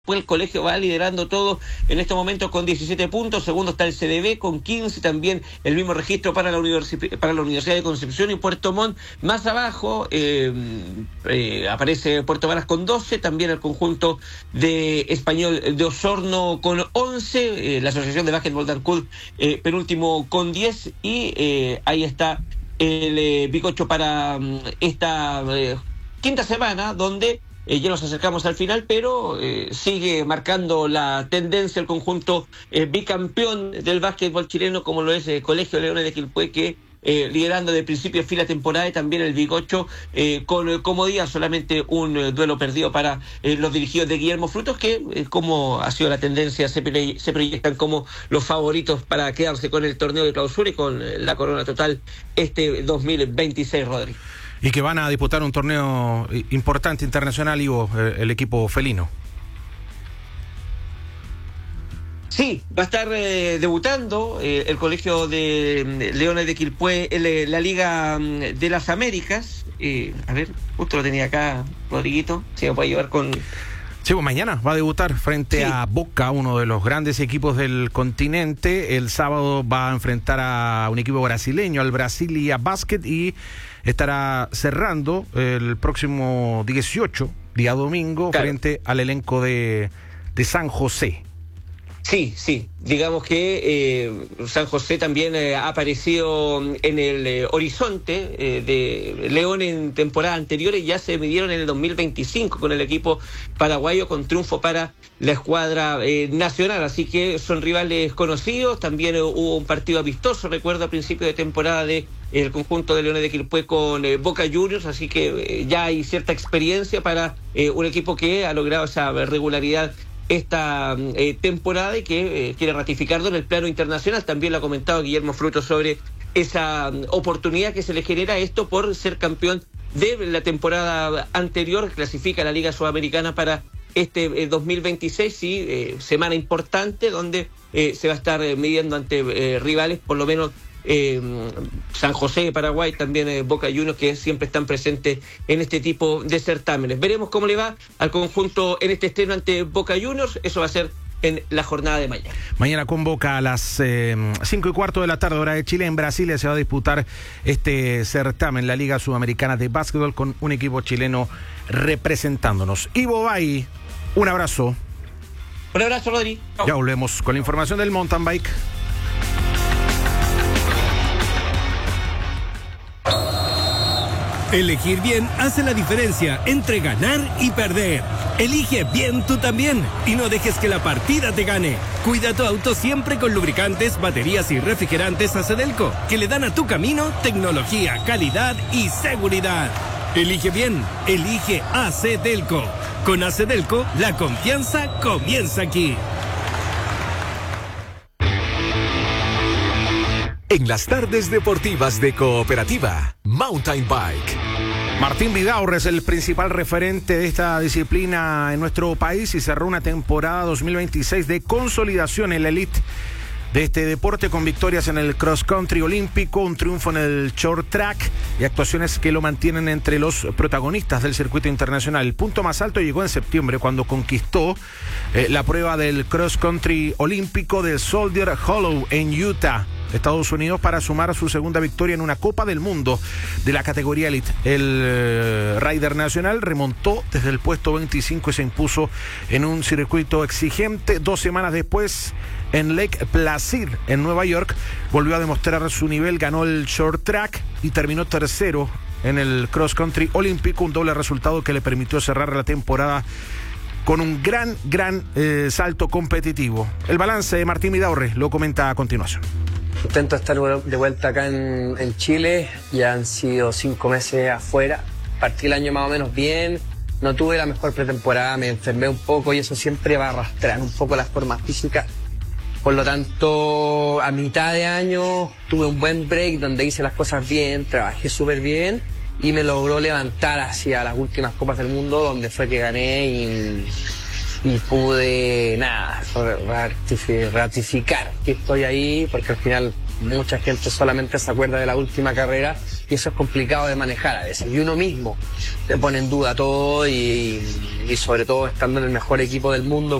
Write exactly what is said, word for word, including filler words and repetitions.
Pues el colegio va liderando todo en estos momentos con diecisiete puntos, segundo está el C D B con quince, también el mismo registro para la, universi- para la Universidad de Concepción y Puerto Montt. Más abajo eh, eh, aparece Puerto Varas con doce, también el conjunto de Español de Osorno con once, eh, la Asociación de Básquetbol de Ancud eh, penúltimo con diez y eh, ahí está el eh, Bicocho para um, esta eh, quinta semana donde Eh, ya nos acercamos al final, pero eh, sigue marcando la tendencia el conjunto eh, bicampeón del básquetbol chileno, como lo es el Colegio Leones de Quilpué, que eh, liderando de principio de fila temporada, y también el Bicocho eh, con eh, comodidad, solamente un eh, duelo perdido para eh, los dirigidos de Guillermo Frutos, que eh, como ha sido la tendencia, se, pre- se proyectan como los favoritos para quedarse con el torneo de clausura y con eh, la corona total este dos mil veintiséis, Rodri. Y que van a disputar un torneo importante internacional, Ivo, el equipo felino. Sí, va a estar eh, debutando eh, el Colegio de Leones de Quilpué en la Liga de las Américas. Eh, a ver, justo lo tenía acá, Rodriguito, si me puede ayudar con... Sí, pues mañana va a debutar frente sí. a Boca, uno de los grandes equipos del continente. El sábado va a enfrentar a un equipo brasileño, al Brasilia Basket, y estará cerrando el próximo dieciocho, día domingo, claro, frente al elenco de, de San José. Sí, sí, digamos que eh, San José también eh, ha aparecido en el eh, horizonte eh, de León en temporadas anteriores. Ya se midieron en el dos mil veinticinco con el equipo paraguayo, con triunfo para la escuadra eh, nacional, así que son rivales conocidos. También eh, hubo un partido amistoso, recuerdo, a principio de temporada de el conjunto de Leones de Quilpué con eh, Boca Juniors, así que eh, ya hay cierta experiencia para eh, un equipo que ha logrado esa regularidad esta eh, temporada y que eh, quiere ratificarlo en el plano internacional. También lo ha comentado Guillermo Frutos sobre esa um, oportunidad que se le genera esto por ser campeón de la temporada anterior, clasifica a la Liga Sudamericana para este eh, dos mil veintiséis, y eh, semana importante donde eh, se va a estar eh, midiendo ante eh, rivales, por lo menos Eh, San José de Paraguay, también eh, Boca Juniors, que siempre están presentes en este tipo de certámenes. Veremos cómo le va al conjunto en este estreno ante Boca Juniors. Eso va a ser en la jornada de mañana. Mañana con Boca a las eh, cinco y cuarto de la tarde, hora de Chile. En Brasilia se va a disputar este certamen, la Liga Sudamericana de Básquetbol, con un equipo chileno representándonos. Ivo Bay, un abrazo. Un abrazo, Rodri. Chau. Ya volvemos con la información del mountain bike. Elegir bien hace la diferencia entre ganar y perder. Elige bien tú también y no dejes que la partida te gane. Cuida tu auto siempre con lubricantes, baterías y refrigerantes Acedelco, que le dan a tu camino tecnología, calidad y seguridad. Elige bien, elige Acedelco. Con Acedelco, la confianza comienza aquí. En las tardes deportivas de Cooperativa Mountain Bike. Martín Vidaurre es el principal referente de esta disciplina en nuestro país y cerró una temporada dos mil veintiséis de consolidación en la elite de este deporte, con victorias en el cross country olímpico, un triunfo en el short track y actuaciones que lo mantienen entre los protagonistas del circuito internacional. El punto más alto llegó en septiembre, cuando conquistó eh, la prueba del cross country olímpico de Soldier Hollow en Utah, Estados Unidos, para sumar su segunda victoria en una Copa del Mundo de la categoría Elite. El eh, rider nacional remontó desde el puesto veinticinco y se impuso en un circuito exigente. Dos semanas después, en Lake Placid, en Nueva York, volvió a demostrar su nivel, ganó el short track y terminó tercero en el cross country olímpico, un doble resultado que le permitió cerrar la temporada con un gran, gran eh, salto competitivo. El balance de Martín Vidaurre lo comenta a continuación. Intento estar de vuelta acá en, en Chile. Ya han sido cinco meses afuera. Partí el año más o menos bien. No tuve la mejor pretemporada, me enfermé un poco y eso siempre va a arrastrar un poco la forma física. Por lo tanto, a mitad de año tuve un buen break donde hice las cosas bien, trabajé súper bien y me logró levantar hacia las últimas Copas del Mundo, donde fue que gané y, y pude, nada, ratificar que estoy ahí, porque al final mucha gente solamente se acuerda de la última carrera y eso es complicado de manejar a veces. Y uno mismo te pone en duda todo y, y sobre todo estando en el mejor equipo del mundo